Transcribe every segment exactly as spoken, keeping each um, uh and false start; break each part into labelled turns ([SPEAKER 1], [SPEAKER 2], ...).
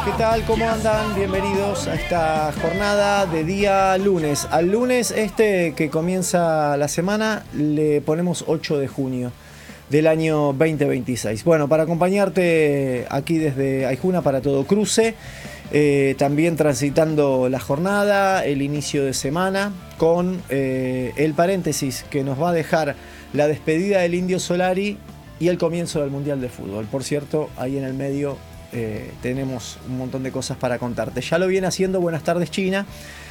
[SPEAKER 1] ¿Qué tal? ¿Cómo andan? Bienvenidos a esta jornada de día lunes. Al lunes este que comienza la semana le ponemos ocho de junio del año veinte veintiséis. Bueno, para acompañarte aquí desde Aijuna para todo cruce, eh, también transitando la jornada, el inicio de semana, con eh, el paréntesis que nos va a dejar la despedida del Indio Solari y el comienzo del Mundial de Fútbol. Por cierto, ahí en el medio eh, tenemos un montón de cosas para contarte. Ya lo viene haciendo Buenas Tardes China,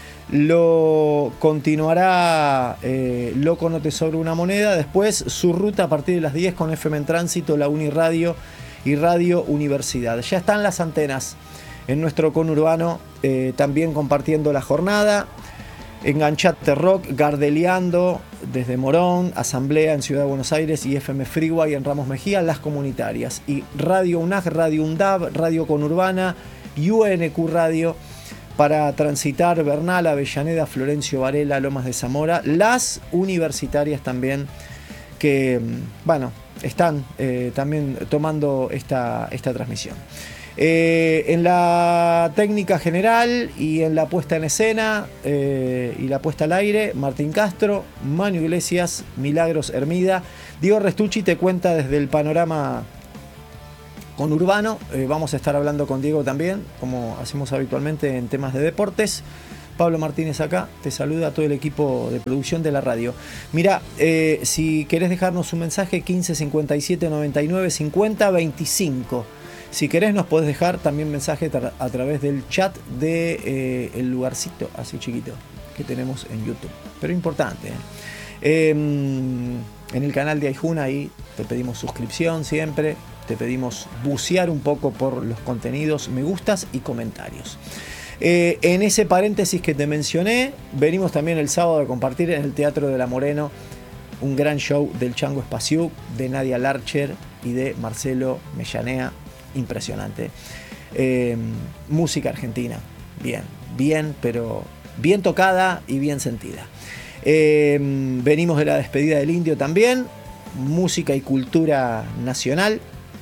[SPEAKER 1] lo continuará eh, Loco No Te Sobra Una Moneda, después su ruta a partir de las diez con F M en Tránsito, la Uniradio y Radio Universidad. Ya están las antenas en nuestro conurbano eh, también compartiendo la jornada. Enganchate Rock, Gardeliando desde Morón, Asamblea en Ciudad de Buenos Aires y F M Freeway en Ramos Mejía, las comunitarias. Y Radio UNAG, Radio UNDAB, Radio Conurbana, U N Q Radio para transitar Bernal, Avellaneda, Florencio Varela, Lomas de Zamora, las universitarias también que, bueno, están eh, también tomando esta, esta transmisión. Eh, en la técnica general y en la puesta en escena eh, y la puesta al aire, Martín Castro, Manu Iglesias, Milagros Hermida. Diego Restucci te cuenta desde el panorama conurbano. Eh, vamos a estar hablando con Diego también, como hacemos habitualmente en temas de deportes. Pablo Martínez acá, te saluda a todo el equipo de producción de la radio. Mira, eh, si querés dejarnos un mensaje, quince cincuenta y siete noventa y nueve cincuenta veinticinco. Si querés nos podés dejar también mensaje tra- a través del chat de eh, el lugarcito así chiquito que tenemos en YouTube. Pero importante, ¿eh? Eh, en el canal de Aijuna ahí te pedimos suscripción siempre, te pedimos bucear un poco por los contenidos, me gustas y comentarios. Eh, en ese paréntesis que te mencioné, venimos también el sábado a compartir en el Teatro de la Moreno un gran show del Chango Espaciuc, de Nadia Larcher y de Marcelo Mellanea. Impresionante. Eh, música argentina, bien, bien, pero bien tocada y bien sentida. Eh, venimos de la despedida del Indio también, música y cultura nacional,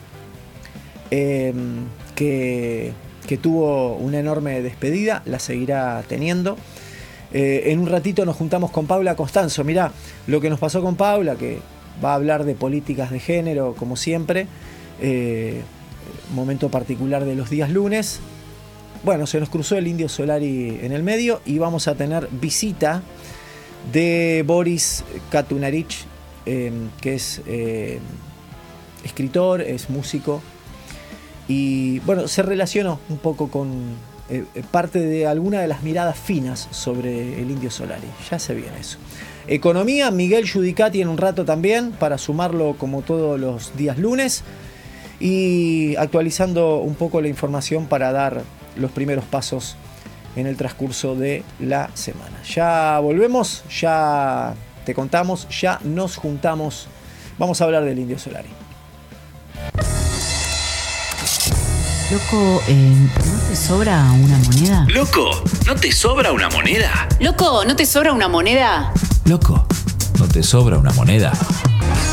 [SPEAKER 1] eh, que, que tuvo una enorme despedida, la seguirá teniendo. Eh, en un ratito nos juntamos con Paula Costanzo. Mirá, lo que nos pasó con Paula, que va a hablar de políticas de género, como siempre. Eh, momento particular de los días lunes. Bueno, se nos cruzó el Indio Solari en el medio y vamos a tener visita de Boris Katunarich, eh, que es eh, escritor, es músico y bueno, se relacionó un poco con eh, parte de alguna de las miradas finas sobre el Indio Solari. Ya se viene eso. Economía, Miguel Giudicati en un rato también, para sumarlo como todos los días lunes. Y actualizando un poco la información para dar los primeros pasos en el transcurso de la semana. Ya volvemos, ya te contamos, ya nos juntamos. Vamos a hablar del Indio Solari.
[SPEAKER 2] Loco, eh, ¿no te sobra una moneda?
[SPEAKER 3] Loco, ¿no te sobra una moneda?
[SPEAKER 2] Loco, ¿no te sobra una moneda?
[SPEAKER 3] Loco, ¿no te sobra una moneda?